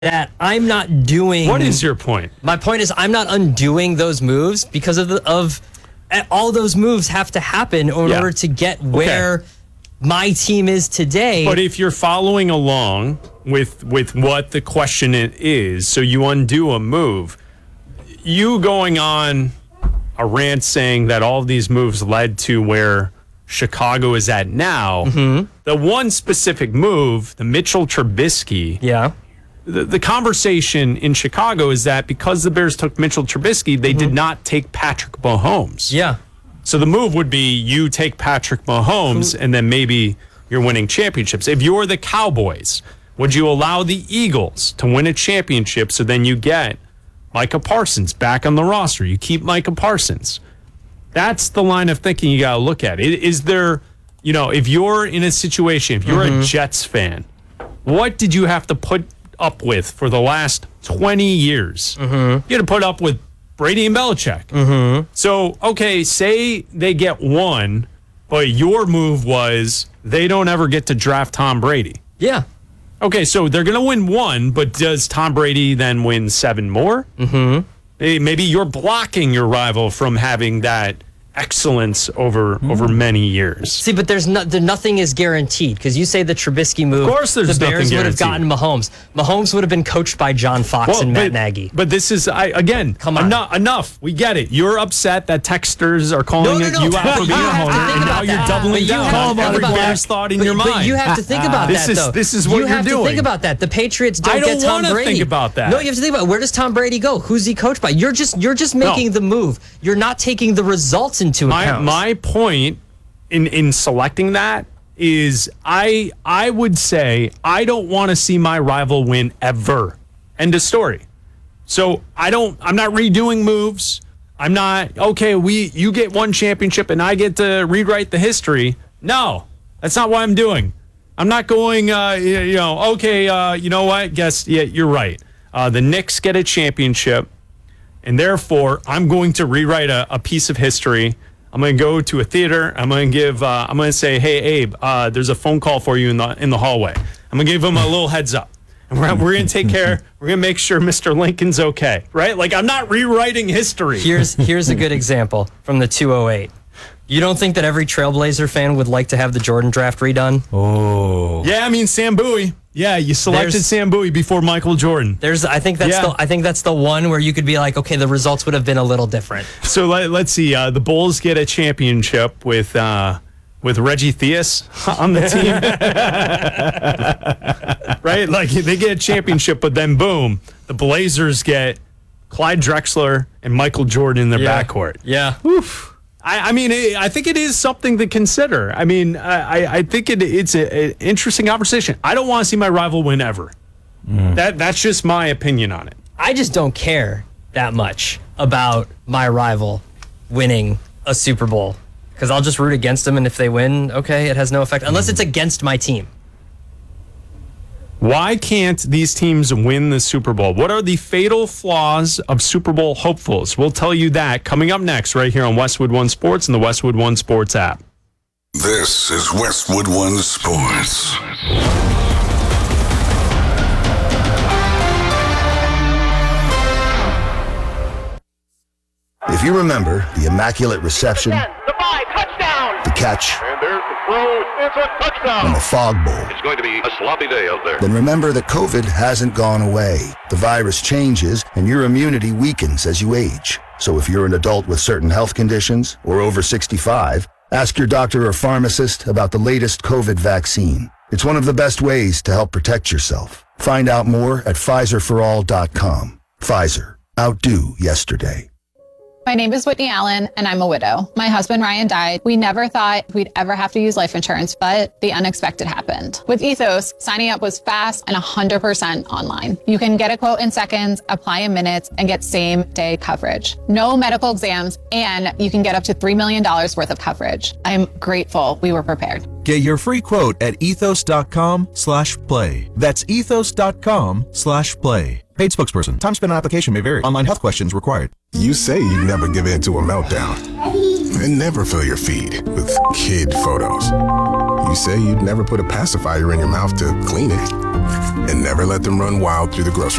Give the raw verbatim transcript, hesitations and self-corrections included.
that I'm not doing. What is your point? My point is I'm not undoing those moves because of the of all those moves have to happen in yeah. order to get where okay. my team is today. But if you're following along with with what the question is, so you undo a move, you going on a rant saying that all of these moves led to where Chicago is at now. Mm-hmm. The one specific move, the Mitchell Trubisky. Yeah. The, the conversation in Chicago is that because the Bears took Mitchell Trubisky, they mm-hmm. did not take Patrick Mahomes. Yeah. So the move would be you take Patrick Mahomes and then maybe you're winning championships. If you're the Cowboys, would you allow the Eagles to win a championship so then you get Micah Parsons back on the roster? You keep Micah Parsons. That's the line of thinking you got to look at. Is there, you know, if you're in a situation, if you're mm-hmm. a Jets fan, what did you have to put up with for the last twenty years? Mm-hmm. You had to put up with Brady and Belichick. Mm-hmm. So, okay, say they get one, but your move was they don't ever get to draft Tom Brady. Yeah. Okay, so they're going to win one, but does Tom Brady then win seven more? Mm-hmm. Maybe you're blocking your rival from having that excellence over mm. over many years. See, but there's no, there, nothing is guaranteed because you say the Trubisky move. Of course, there's the Bears nothing would have gotten Mahomes. Mahomes would have been coached by John Fox well, and Matt but, Nagy. But this is, I again, come on, enough. enough. We get it. You're upset that texters are calling no, no, no. you out for being a homer, and now you're doubling down. Every Bears thought in but, your mind. But you have to think about this that, is, though. This is what you you're have doing. to think about that. The Patriots don't, I don't get Tom want Brady. to think about that. No, you have to think about it. Where does Tom Brady go? Who's he coached by? You're just you're just making no. the move. You're not taking the results into my, account. My point in in selecting that is I I would say I don't want to see my rival win ever. End of story. So I don't I'm not redoing moves. I'm not okay, we you get one championship and I get to rewrite the history. No, that's not what I'm doing. I'm not going uh, you know, okay, uh, you know what? Guess yeah, you're right. Uh, the Knicks get a championship, and therefore I'm going to rewrite a, a piece of history. I'm going to go to a theater. I'm going to give. Uh, I'm going to say, "Hey, Abe, uh, there's a phone call for you in the in the hallway." I'm going to give him a little heads up, and we're we're going to take care. We're going to make sure Mister Lincoln's okay, right? Like I'm not rewriting history. Here's here's a good example from the two oh eight. You don't think that every Trailblazer fan would like to have the Jordan draft redone? Oh, yeah. I mean, Sam Bowie. Yeah, you selected there's, Sam Bowie before Michael Jordan. There's, I think that's yeah. the, I think that's the one where you could be like, okay, the results would have been a little different. So let, let's see. Uh, the Bulls get a championship with uh, with Reggie Theus on the team, right? Like they get a championship, but then boom, the Blazers get Clyde Drexler and Michael Jordan in their yeah. backcourt. Yeah. Oof. I, I mean, it, I think it is something to consider. I mean, I, I think it, it's an interesting conversation. I don't want to see my rival win ever. Mm. That That's just my opinion on it. I just don't care that much about my rival winning a Super Bowl because I'll just root against them, and if they win, okay, it has no effect, unless it's against my team. Why can't these teams win the Super Bowl? What are the fatal flaws of Super Bowl hopefuls? We'll tell you that coming up next right here on Westwood One Sports and the Westwood One Sports app. This is Westwood One Sports. If you remember the Immaculate Reception, the five, touchdown, the catch, and there's the throw, it's a touchdown, and the Fog Bowl, it's going to be a sloppy day out there. Then remember that COVID hasn't gone away. The virus changes, and your immunity weakens as you age. So if you're an adult with certain health conditions or over sixty-five, ask your doctor or pharmacist about the latest COVID vaccine. It's one of the best ways to help protect yourself. Find out more at Pfizer for all dot com. Pfizer. Outdo yesterday. My name is Whitney Allen, and I'm a widow. My husband, Ryan, died. We never thought we'd ever have to use life insurance, but the unexpected happened. With Ethos, signing up was fast and one hundred percent online. You can get a quote in seconds, apply in minutes, and get same-day coverage. No medical exams, and you can get up to three million dollars worth of coverage. I'm grateful we were prepared. Get your free quote at ethos.com slash play. That's ethos.com slash play. Paid spokesperson. Time spent on application may vary. Online health questions required. You say you never give in to a meltdown and never fill your feed with kid photos. You say you'd never put a pacifier in your mouth to clean it, and never let them run wild through the grocery